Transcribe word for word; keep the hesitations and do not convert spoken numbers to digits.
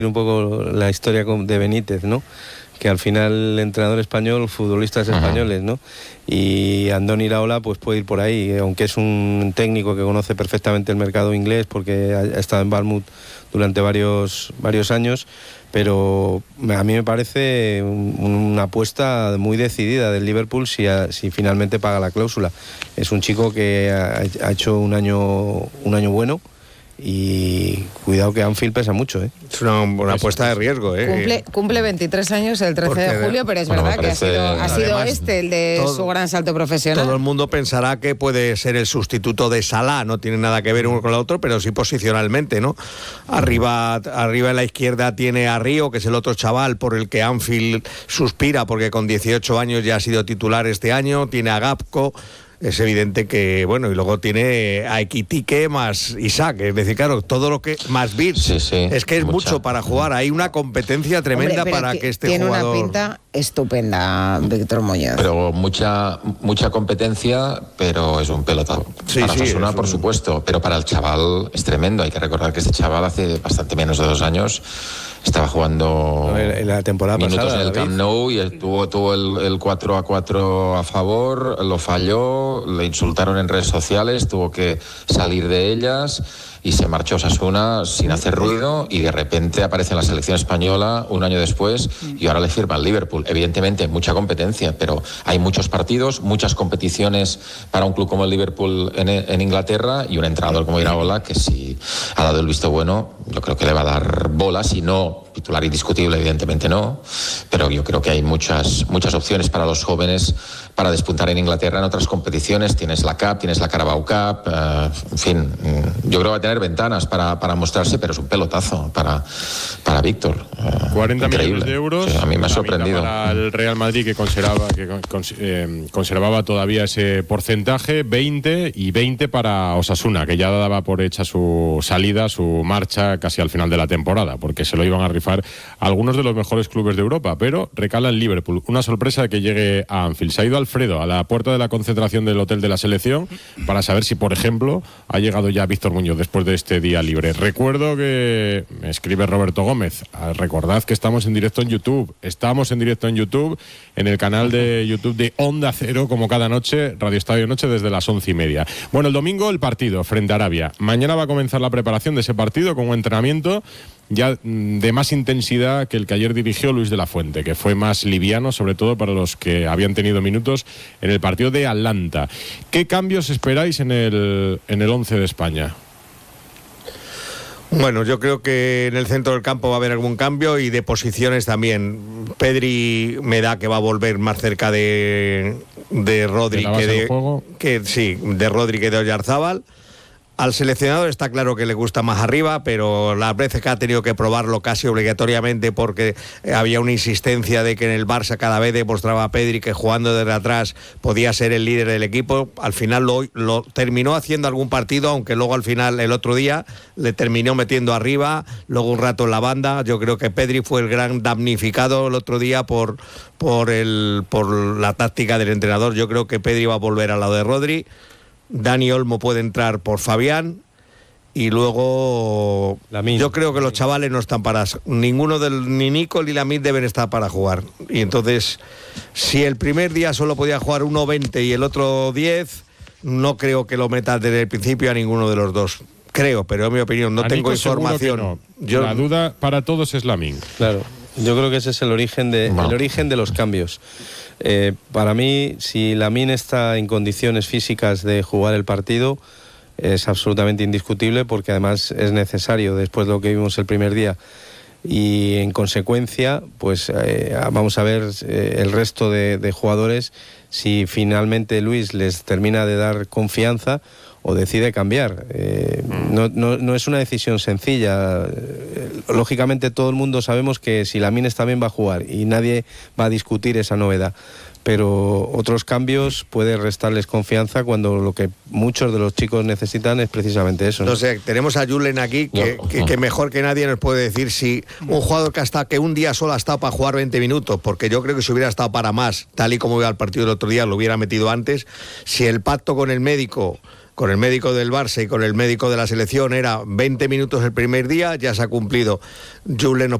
Un poco la historia de Benítez, ¿no? Que al final el entrenador español, futbolistas españoles, ¿no? Y Andoni Iraola pues puede ir por ahí, aunque es un técnico que conoce perfectamente el mercado inglés porque ha estado en Bournemouth durante varios, varios años, pero a mí me parece un, una apuesta muy decidida del Liverpool si, a, si finalmente paga la cláusula. Es un chico que ha, ha hecho un año, un año bueno. Y cuidado que Anfield pesa mucho, ¿eh? Es una, una apuesta de riesgo, ¿eh? Cumple, cumple veintitrés años el trece Porque, de julio, pero es bueno, verdad parece, que ha sido, ha sido además, este el de todo, su gran salto profesional. Todo el mundo pensará que puede ser el sustituto de Salah, no tiene nada que ver uno con el otro, pero sí posicionalmente, ¿no? Arriba, arriba en la izquierda tiene a Río, que es el otro chaval por el que Anfield suspira, porque con dieciocho años ya ha sido titular este año, tiene a Gapco. Es evidente que, bueno, y luego tiene a Equitique más Isaac, es decir, claro, todo lo que, más Bits, sí, sí, es que es mucha. mucho para jugar, hay una competencia tremenda. Hombre, para que este tiene jugador... Tiene una pinta estupenda, Víctor Muñoz. Pero mucha mucha competencia, pero es un pelotazo. Sí, para sí, Osasuna, un... por supuesto, pero para el chaval es tremendo, hay que recordar que este chaval hace bastante menos de dos años estaba jugando en la temporada minutos pasada, en el Camp Nou y tuvo, tuvo el, el cuatro a cuatro a favor, lo falló, le insultaron en redes sociales, tuvo que salir de ellas y se marchó a Osasuna sin hacer ruido y de repente aparece en la selección española un año después y ahora le firma el Liverpool. Evidentemente mucha competencia, pero hay muchos partidos, muchas competiciones para un club como el Liverpool en, en Inglaterra y un entrenador como Iraola que si ha dado el visto bueno, yo creo que le va a dar bolas y no titular indiscutible, evidentemente no, pero yo creo que hay muchas muchas opciones para los jóvenes para despuntar en Inglaterra en otras competiciones. Tienes la Cup, tienes la Carabao Cup, uh, en fin, yo creo que va a tener ventanas para, para mostrarse, pero es un pelotazo para, para Víctor. Uh, cuarenta increíble. millones de euros. Sí, a mí me ha sorprendido. Para el Real Madrid, que conservaba, que cons, eh, conservaba todavía ese porcentaje, veinte y veinte para Osasuna, que ya daba por hecha su salida, su marcha casi al final de la temporada, porque se lo iban a rifar algunos de los mejores clubes de Europa, pero recala en Liverpool. Una sorpresa de que llegue a Anfield. Se ha ido Alfredo a la puerta de la concentración del hotel de la selección para saber si, por ejemplo, ha llegado ya Víctor Muñoz después de este día libre. Recuerdo que me escribe Roberto Gómez, recordad que estamos en directo en YouTube, estamos en directo en YouTube, en el canal de YouTube de Onda Cero, como cada noche, Radio Estadio Noche desde las once y media. Bueno, el domingo el partido frente a Arabia. Mañana va a comenzar la preparación de ese partido con un entrenamiento ya de más intensidad que el que ayer dirigió Luis de la Fuente, que fue más liviano, sobre todo para los que habían tenido minutos en el partido de Atlanta. ¿Qué cambios esperáis en el en el once de España? Bueno, yo creo que en el centro del campo va a haber algún cambio y de posiciones también. Pedri me da que va a volver más cerca de, de Rodri que de, que sí, de Rodri que de Oyarzábal. Al seleccionador está claro que le gusta más arriba, pero las veces que ha tenido que probarlo casi obligatoriamente porque había una insistencia de que en el Barça cada vez demostraba a Pedri que jugando desde atrás podía ser el líder del equipo, al final lo, lo terminó haciendo algún partido, aunque luego al final el otro día le terminó metiendo arriba, luego un rato en la banda. Yo creo que Pedri fue el gran damnificado el otro día por, por, el, por la táctica del entrenador. Yo creo que Pedri va a volver al lado de Rodri. Dani Olmo puede entrar por Fabián y luego Lamine. Yo creo que los chavales no están para ninguno del ni Nico ni Lamine deben estar para jugar, y entonces si el primer día solo podía jugar uno veinte y el otro diez, no creo que lo metas desde el principio a ninguno de los dos. Creo, pero en mi opinión no a tengo Nico información. No. Yo... La duda para todos es Lamine. Claro. Yo creo que ese es el origen de, no. el origen de los cambios. Eh, para mí, si Lamine está en condiciones físicas de jugar el partido, es absolutamente indiscutible porque además es necesario después de lo que vimos el primer día. Y en consecuencia, pues eh, vamos a ver eh, el resto de, de jugadores si finalmente Luis les termina de dar confianza o decide cambiar. Eh, no, no, no es una decisión sencilla. Eh, lógicamente todo el mundo sabemos que si Lamine está bien va a jugar y nadie va a discutir esa novedad. Pero otros cambios puede restarles confianza cuando lo que muchos de los chicos necesitan es precisamente eso, ¿no? Entonces, tenemos a Julen aquí que, que, que mejor que nadie nos puede decir si un jugador que hasta que un día solo ha estado para jugar veinte minutos, porque yo creo que si hubiera estado para más, tal y como iba el partido del otro día, lo hubiera metido antes. Si el pacto con el médico con el médico del Barça y con el médico de la selección era veinte minutos el primer día, ya se ha cumplido. Julen